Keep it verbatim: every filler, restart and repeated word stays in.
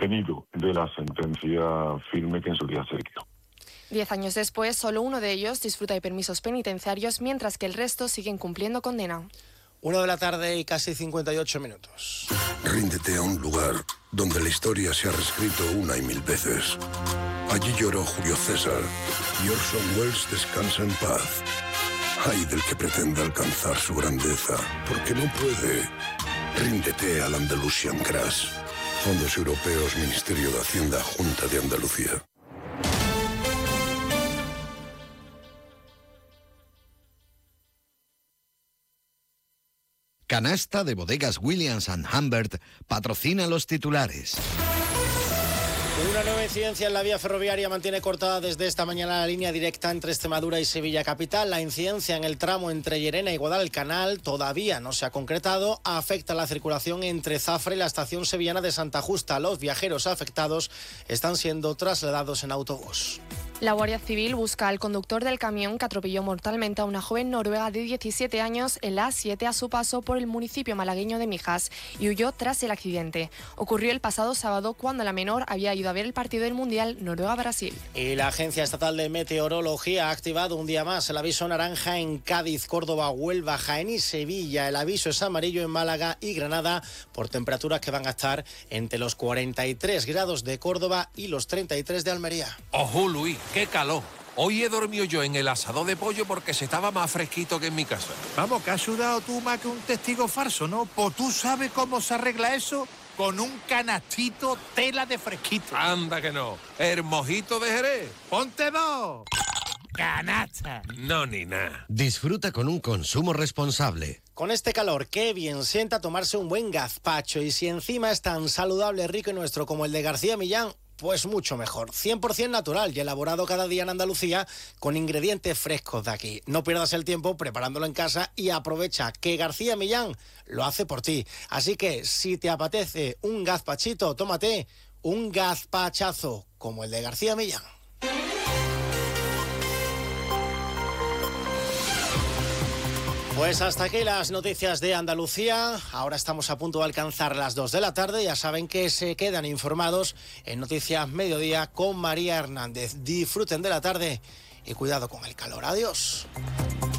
venido de la sentencia firme que en su día se dictó. Diez años después, solo uno de ellos disfruta de permisos penitenciarios, mientras que el resto siguen cumpliendo condena. Una de la tarde y casi cincuenta y ocho minutos. Ríndete a un lugar donde la historia se ha reescrito una y mil veces. Allí lloró Julio César y Orson Welles descansa en paz. Ay del que pretenda alcanzar su grandeza, porque no puede. Ríndete al Andalusian Crash. Fondos Europeos, Ministerio de Hacienda, Junta de Andalucía. Canasta de Bodegas Williams and Humbert patrocina los titulares. Una nueva incidencia en la vía ferroviaria mantiene cortada desde esta mañana la línea directa entre Extremadura y Sevilla Capital. La incidencia en el tramo entre Llerena y Guadalcanal todavía no se ha concretado. Afecta la circulación entre Zafra y la estación sevillana de Santa Justa. Los viajeros afectados están siendo trasladados en autobús. La Guardia Civil busca al conductor del camión que atropelló mortalmente a una joven noruega de diecisiete años en la A siete a su paso por el municipio malagueño de Mijas y huyó tras el accidente. Ocurrió el pasado sábado cuando la menor había ido a ver el partido del Mundial Noruega-Brasil. Y la Agencia Estatal de Meteorología ha activado un día más el aviso naranja en Cádiz, Córdoba, Huelva, Jaén y Sevilla. El aviso es amarillo en Málaga y Granada por temperaturas que van a estar entre los cuarenta y tres grados de Córdoba y los treinta y tres de Almería. ¡Ojo, Luis! ¡Qué calor! Hoy he dormido yo en el asador de pollo porque se estaba más fresquito que en mi casa. Vamos, que has sudado tú más que un testigo falso, ¿no? Pues tú sabes cómo se arregla eso con un canastito tela de fresquito. Anda que no. ¿El mojito de Jerez? ¡Ponte dos! ¡Canasta! No, ni nada. Disfruta con un consumo responsable. Con este calor, qué bien sienta tomarse un buen gazpacho. Y si encima es tan saludable, rico y nuestro como el de García Millán, pues mucho mejor. cien por ciento natural y elaborado cada día en Andalucía con ingredientes frescos de aquí. No pierdas el tiempo preparándolo en casa y aprovecha que García Millán lo hace por ti. Así que si te apetece un gazpachito, tómate un gazpachazo como el de García Millán. Pues hasta aquí las noticias de Andalucía. Ahora estamos a punto de alcanzar las dos de la tarde. Ya saben que se quedan informados en Noticias Mediodía con María Hernández. Disfruten de la tarde y cuidado con el calor. Adiós.